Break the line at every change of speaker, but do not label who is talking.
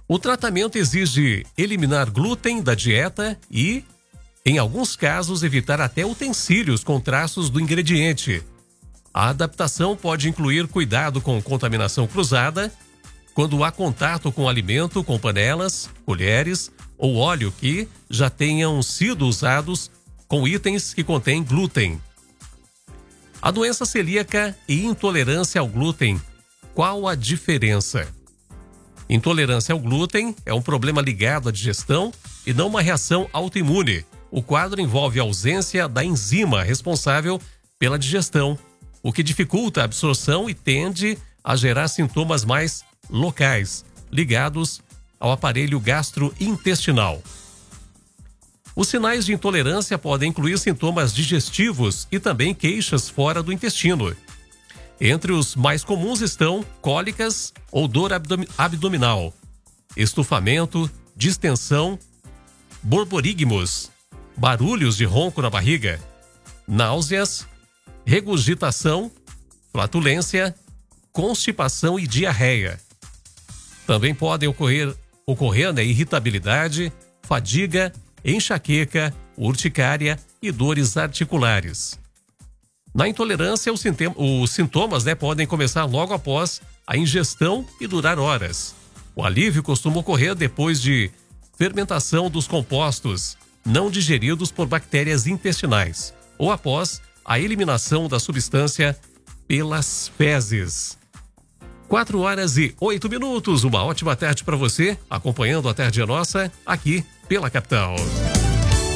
O tratamento exige eliminar glúten da dieta e, em alguns casos, evitar até utensílios com traços do ingrediente. A adaptação pode incluir cuidado com contaminação cruzada, quando há contato com alimento com panelas, colheres ou óleo que já tenham sido usados com itens que contêm glúten. A doença celíaca e intolerância ao glúten. Qual a diferença? Intolerância ao glúten é um problema ligado à digestão e não uma reação autoimune. O quadro envolve a ausência da enzima responsável pela digestão, o que dificulta a absorção e tende a gerar sintomas mais locais, ligados ao aparelho gastrointestinal. Os sinais de intolerância podem incluir sintomas digestivos e também queixas fora do intestino. Entre os mais comuns estão cólicas ou dor abdominal, estufamento, distensão, borborigmos, barulhos de ronco na barriga, náuseas, regurgitação, flatulência, constipação e diarreia. Também podem ocorrer irritabilidade, fadiga, enxaqueca, urticária e dores articulares. Na intolerância, os sintomas podem começar logo após a ingestão e durar horas. O alívio costuma ocorrer depois de fermentação dos compostos não digeridos por bactérias intestinais ou após a eliminação da substância pelas fezes. 4h08. Uma ótima tarde para você, acompanhando a Tarde é Nossa aqui pela Capital.